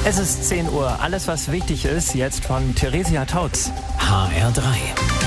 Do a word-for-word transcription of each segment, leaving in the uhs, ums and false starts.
Es ist zehn Uhr. Alles, was wichtig ist, jetzt von Theresia Tautz. H R drei.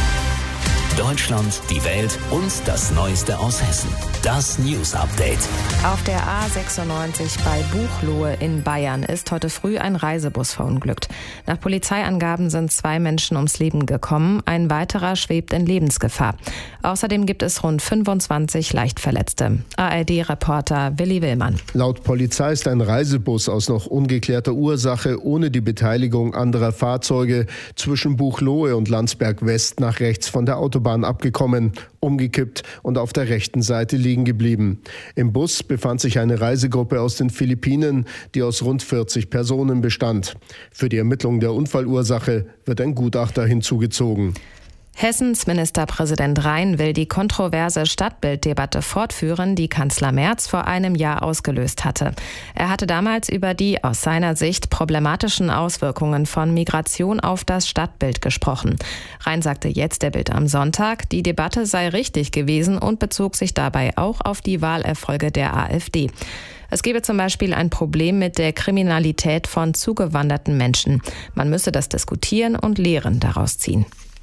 Deutschland, die Welt und das Neueste aus Hessen. Das News Update. Auf der A sechsundneunzig bei Buchloe in Bayern ist heute früh ein Reisebus verunglückt. Nach Polizeiangaben sind zwei Menschen ums Leben gekommen, ein weiterer schwebt in Lebensgefahr. Außerdem gibt es rund fünfundzwanzig Leichtverletzte. A R D-Reporter Willi Willmann. Laut Polizei ist ein Reisebus aus noch ungeklärter Ursache ohne die Beteiligung anderer Fahrzeuge zwischen Buchloe und Landsberg West nach rechts von der Autobahn abgekommen, umgekippt und auf der rechten Seite liegen geblieben. Im Bus befand sich eine Reisegruppe aus den Philippinen, die aus rund vierzig Personen bestand. Für die Ermittlung der Unfallursache wird ein Gutachter hinzugezogen. Hessens Ministerpräsident Rhein will die kontroverse Stadtbilddebatte fortführen, die Kanzler Merz vor einem Jahr ausgelöst hatte. Er hatte damals über die aus seiner Sicht problematischen Auswirkungen von Migration auf das Stadtbild gesprochen. Rhein sagte jetzt der Bild am Sonntag, die Debatte sei richtig gewesen und bezog sich dabei auch auf die Wahlerfolge der AfD. Es gebe zum Beispiel ein Problem mit der Kriminalität von zugewanderten Menschen. Man müsse das diskutieren und Lehren daraus ziehen.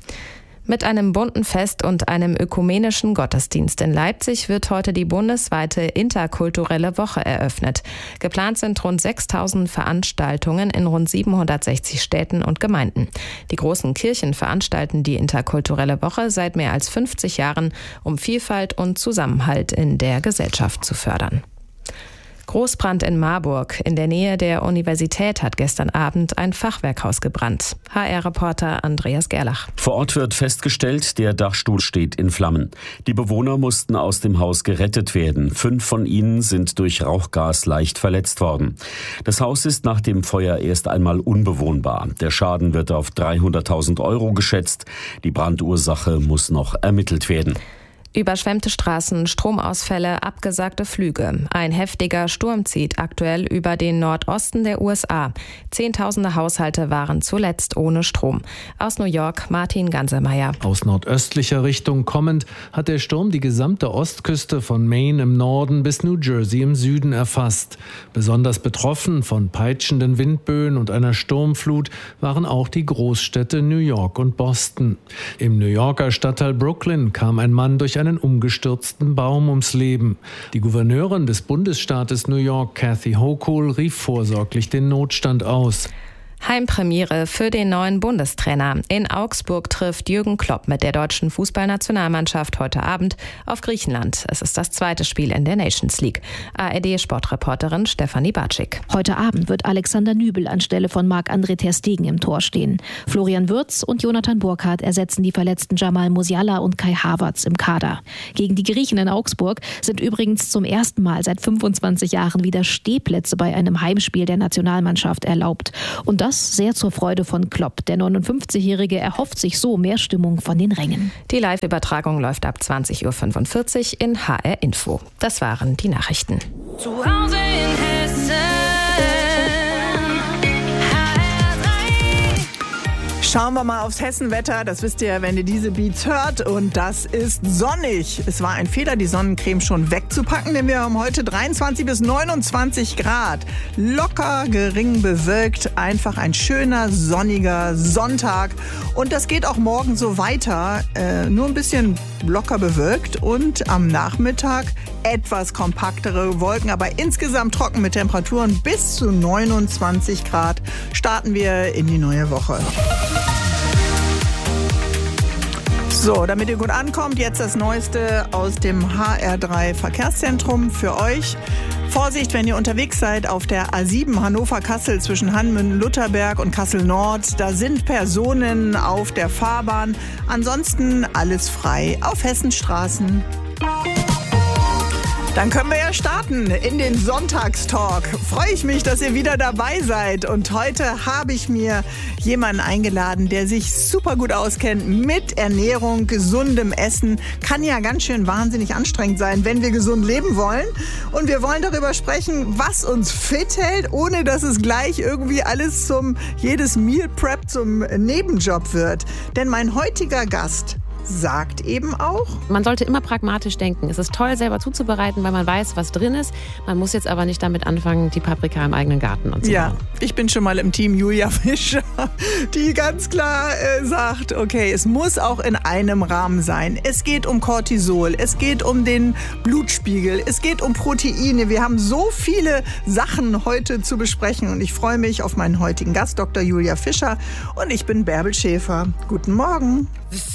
Mit einem bunten Fest und einem ökumenischen Gottesdienst in Leipzig wird heute die bundesweite interkulturelle Woche eröffnet. Geplant sind rund sechstausend Veranstaltungen in rund siebenhundertsechzig Städten und Gemeinden. Die großen Kirchen veranstalten die interkulturelle Woche seit mehr als fünfzig Jahren, um Vielfalt und Zusammenhalt in der Gesellschaft zu fördern. Großbrand in Marburg. In der Nähe der Universität hat gestern Abend ein Fachwerkhaus gebrannt. H R-Reporter Andreas Gerlach. Vor Ort wird festgestellt, der Dachstuhl steht in Flammen. Die Bewohner mussten aus dem Haus gerettet werden. Fünf von ihnen sind durch Rauchgas leicht verletzt worden. Das Haus ist nach dem Feuer erst einmal unbewohnbar. Der Schaden wird auf dreihunderttausend Euro geschätzt. Die Brandursache muss noch ermittelt werden. Überschwemmte Straßen, Stromausfälle, abgesagte Flüge. Ein heftiger Sturm zieht aktuell über den Nordosten der U S A. Zehntausende Haushalte waren zuletzt ohne Strom. Aus New York, Martin Gansemeyer. Aus nordöstlicher Richtung kommend hat der Sturm die gesamte Ostküste von Maine im Norden bis New Jersey im Süden erfasst. Besonders betroffen von peitschenden Windböen und einer Sturmflut waren auch die Großstädte New York und Boston. Im New Yorker Stadtteil Brooklyn kam ein Mann durch einen umgestürzten Baum ums Leben. Die Gouverneurin des Bundesstaates New York, Kathy Hochul, rief vorsorglich den Notstand aus. Heimpremiere für den neuen Bundestrainer. In Augsburg trifft Jürgen Klopp mit der deutschen Fußballnationalmannschaft heute Abend auf Griechenland. Es ist das zweite Spiel in der Nations League. A R D-Sportreporterin Stefanie Batschik. Heute Abend wird Alexander Nübel anstelle von Marc-André ter Stegen im Tor stehen. Florian Wirtz und Jonathan Burkhardt ersetzen die verletzten Jamal Musiala und Kai Havertz im Kader. Gegen die Griechen in Augsburg sind übrigens zum ersten Mal seit fünfundzwanzig Jahren wieder Stehplätze bei einem Heimspiel der Nationalmannschaft erlaubt. Und das sehr zur Freude von Klopp. Der neunundfünfzigjährige erhofft sich so mehr Stimmung von den Rängen. Die Live-Übertragung läuft ab zwanzig Uhr fünfundvierzig in H R Info. Das waren die Nachrichten. Zu Hause in Hessen. Schauen wir mal aufs Hessenwetter. Das wisst ihr ja, wenn ihr diese Beats hört. Und das ist sonnig. Es war ein Fehler, die Sonnencreme schon wegzupacken, denn wir haben heute dreiundzwanzig bis neunundzwanzig Grad. Locker, gering bewölkt. Einfach ein schöner, sonniger Sonntag. Und das geht auch morgen so weiter. Äh, nur ein bisschen locker bewölkt und am Nachmittag etwas kompaktere Wolken, aber insgesamt trocken mit Temperaturen bis zu neunundzwanzig Grad. Starten wir in die neue Woche. So, damit ihr gut ankommt, jetzt das Neueste aus dem H R drei Verkehrszentrum für euch. Vorsicht, wenn ihr unterwegs seid auf der A sieben Hannover-Kassel zwischen Hanmünden, Lutherberg und Kassel-Nord. Da sind Personen auf der Fahrbahn. Ansonsten alles frei auf Hessenstraßen. Dann können wir ja starten in den Sonntagstalk. Freue ich mich, dass ihr wieder dabei seid. Und heute habe ich mir jemanden eingeladen, der sich super gut auskennt mit Ernährung, gesundem Essen. Kann ja ganz schön wahnsinnig anstrengend sein, wenn wir gesund leben wollen. Und wir wollen darüber sprechen, was uns fit hält, ohne dass es gleich irgendwie alles zum, jedes Meal Prep zum Nebenjob wird. Denn mein heutiger Gast sagt eben auch: Man sollte immer pragmatisch denken. Es ist toll, selber zuzubereiten, weil man weiß, was drin ist. Man muss jetzt aber nicht damit anfangen, die Paprika im eigenen Garten anzubauen. Ja, ich bin schon mal im Team Julia Fischer, die ganz klar äh, sagt, okay, es muss auch in einem Rahmen sein. Es geht um Cortisol, es geht um den Blutspiegel, es geht um Proteine. Wir haben so viele Sachen heute zu besprechen und ich freue mich auf meinen heutigen Gast, Doktor Julia Fischer, und ich bin Bärbel Schäfer. Guten Morgen.